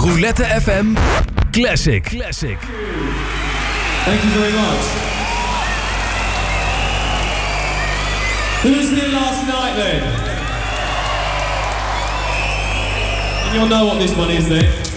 Roulette FM Classic. Thank you very much. Who was here last night then? And you'll know what this one is then.